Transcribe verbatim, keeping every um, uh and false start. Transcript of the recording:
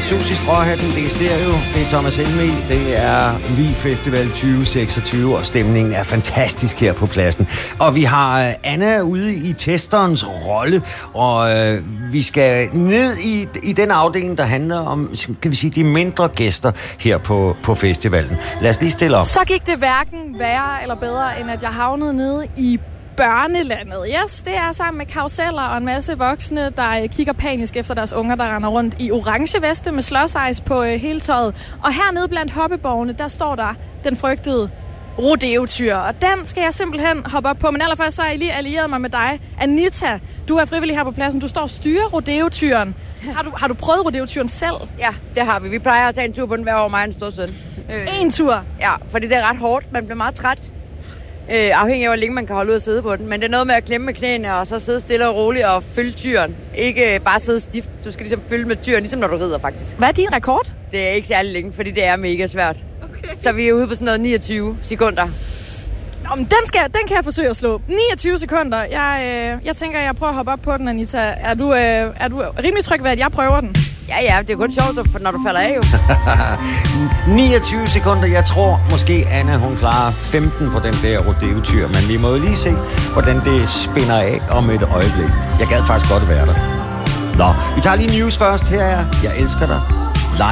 sus i stråhatten, det er stereo, det er Thomas Helmig, det er Vi Festival tyve seksogtyve, og stemningen er fantastisk her på pladsen. Og vi har Anna ude i testerens rolle, og øh, vi skal ned i, i den afdeling, der handler om, kan vi sige, de mindre gæster her på, på festivalen. Lad os lige stille op. Så gik det hverken værre eller bedre, end at jeg havnede nede i børnelandet. Yes, det er sammen med karuseller og en masse voksne, der kigger panisk efter deres unger, der render rundt i orange veste med slåsejs på hele tøjet. Og hernede blandt hoppeborgene, der står der den frygtede rodeotyr. Og den skal jeg simpelthen hoppe op på. Men allerførst så har jeg lige allieret mig med dig. Anita, du er frivillig her på pladsen. Du står og styrer rodeotyren. Har du, har du prøvet rodeotyren selv? Ja, det har vi. Vi plejer at tage en tur på den hver år, mig og en stor søn. Øh. En tur? Ja, fordi det er ret hårdt. Man bliver meget træt. Øh, afhængig af, hvor længe man kan holde ud og sidde på den. Men det er noget med at klemme med knæene, og så sidde stille og roligt og følge tyren. Ikke bare sidde stift. Du skal ligesom følge med tyren, ligesom når du rider faktisk. Hvad er din rekord? Det er ikke særlig længe, fordi det er mega svært. Okay. Så vi er ude på sådan noget niogtyve sekunder. Nå, men den, skal, den kan jeg forsøge at slå. niogtyve sekunder. Jeg, øh, jeg tænker, jeg prøver at hoppe op på den, Anita. Er du, øh, er du rimelig tryg ved, at jeg prøver den? Ja, ja, det er kun sjovt, når du falder af jo. niogtyve sekunder. Jeg tror måske, Anna, hun klarer femten på den der rodeotyr. Men vi må jo lige se, hvordan det spinner af om et øjeblik. Jeg gad faktisk godt være der. Nå, vi tager lige news først. Her er Jeg elsker dig.